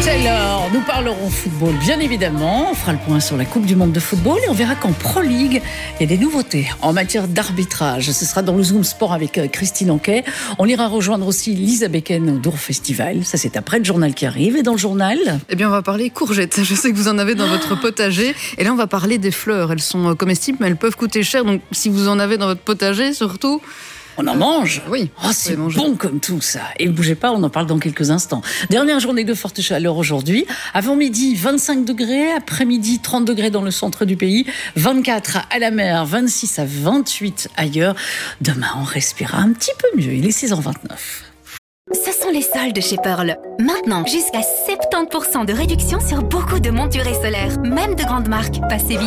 Alors, nous parlerons football, bien évidemment. On fera le point sur la Coupe du Monde de football et on verra qu'en Pro League, il y a des nouveautés en matière d'arbitrage. Ce sera dans le Zoom Sport avec Christine Anquet. On ira rejoindre aussi Lisa Becken au Dour Festival. Ça, c'est après le journal qui arrive. Et dans le journal... Eh bien, on va parler courgettes. Je sais que vous en avez dans votre potager. Et là, on va parler des fleurs. Elles sont comestibles, mais elles peuvent coûter cher. Donc, si vous en avez dans votre potager, surtout... On en mange. Oui. Oh, c'est bon comme tout ça. Et ne bougez pas, on en parle dans quelques instants. Dernière journée de forte chaleur aujourd'hui. Avant midi, 25 degrés. Après-midi, 30 degrés dans le centre du pays. 24 à la mer, 26 à 28 ailleurs. Demain, on respirera un petit peu mieux. Il est 6h29. Ce sont les soldes chez Pearl. Maintenant, jusqu'à 70% de réduction sur beaucoup de montures et solaires, même de grandes marques. Passez vite